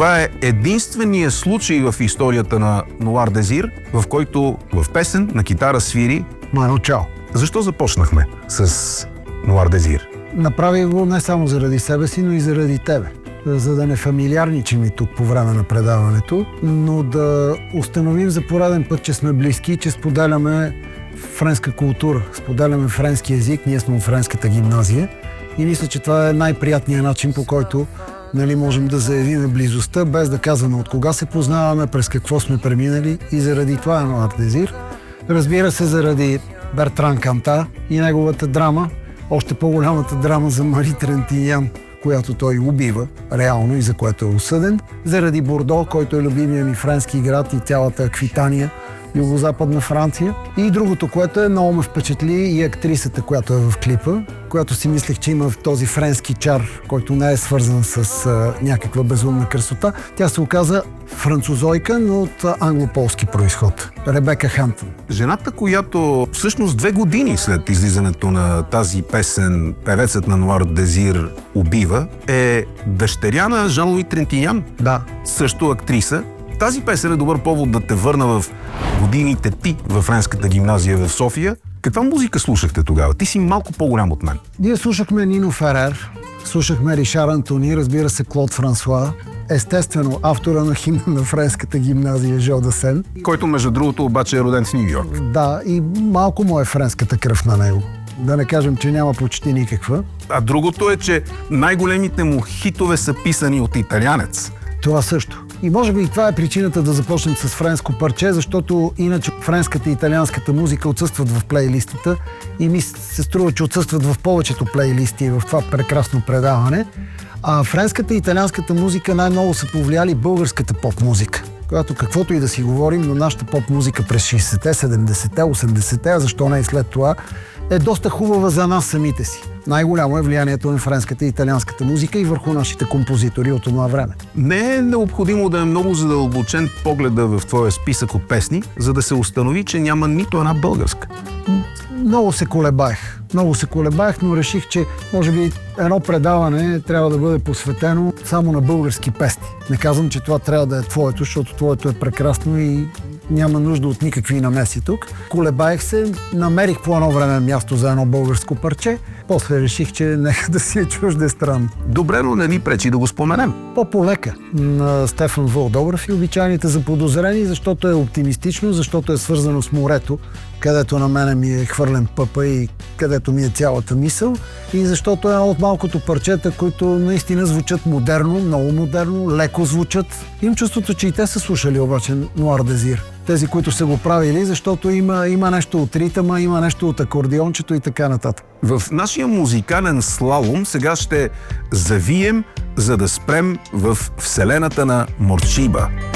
това е единствения случай в историята на Нуар Дезир, в който в песен на китара свири Мано Чао. Защо започнахме с Нуар Дезир? Направи го не само заради себе си, но и заради тебе. За да не фамилиарничим и тук по време на предаването, но да установим за пореден път, че сме близки, че споделяме френска култура, споделяме френски език, ние сме от френската гимназия и мисля, че това е най-приятният начин, по който можем да заявим близостта, без да казваме от кога се познаваме, през какво сме преминали и заради това е Нуар Дезир. Разбира се, заради Бертран Канта и неговата драма, още по-голямата драма за Мари Трентиньян, която той убива реално и за което е осъден, заради Бордо, който е любимия ми френски град и цялата Аквитания, югозападна Франция. И другото, което много ме впечатли и актрисата, която е в клипа, която си мислех, че има този френски чар, който не е свързан с някаква безумна красота. Тя се оказа французойка, но от англополски произход. Ребека Хантън. Жената, която всъщност 2 години след излизането на тази песен певецът на Нуар Дезир убива, е дъщеря на Жан-Луи Трентиньян. Да. Също актриса. Тази песен е добър повод да те върна в годините ти във френската гимназия в София. Каква музика слушахте тогава? Ти си малко по-голям от мен. Ние слушахме Нино Ферер, слушахме Ришар Антони, разбира се Клод Франсуа, естествено автора на химна на френската гимназия Жо Дасен. Който между другото обаче е роден в Ню Йорк. Да, и малко му е френската кръв на него. Да не кажем, че няма почти никаква. А другото е, че най-големите му хитове са писани от италианец. Това също. И може би и това е причината да започнем с френско парче, защото иначе френската и италианската музика отсъстват в плейлистата и ми се струва, че отсъстват в повечето плейлисти в това прекрасно предаване. А френската и италианската музика най-много са повлияли българската поп-музика, която каквото и да си говорим, но нашата поп-музика през 60-те, 70-те, 80-те, а защо не и след това, е доста хубава за нас самите си. Най-голямо е влиянието на френската и италианската музика и върху нашите композитори от това време. Не е необходимо да е много задълбочен погледа в твоя списък от песни, за да се установи, че няма нито една българска. Много се колебаех, но реших, че може би едно предаване трябва да бъде посветено само на български песни. Не казвам, че това трябва да е твоето, защото твоето е прекрасно и няма нужда от никакви намеси тук. Колебаех се, намерих по едно време място за едно българско парче, после реших, че нека да си е чуждестранно. Добре, но не ни пречи да го споменем. По-полека на Стефан Вълдобрев и Обичайните заподозрени, защото е оптимистично, защото е свързано с морето, където на мене ми е хвърлен пъпа и където ми е цялата мисъл, и защото е едно от малкото парчета, които наистина звучат модерно, много модерно, леко звучат. Имам чувството, че и те са слушали обаче Нуар Дезир. Тези, които са го правили, защото има нещо от ритъма, има нещо от акордеончето и така нататък. В нашия музикален слалом сега ще завием, за да спрем в вселената на Моршиба.